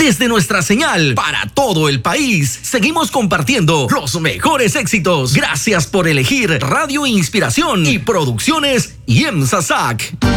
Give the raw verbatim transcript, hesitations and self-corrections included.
Desde nuestra señal para todo el país, seguimos compartiendo los mejores éxitos. Gracias por elegir Radio Inspiración y Producciones IEMSA S A C.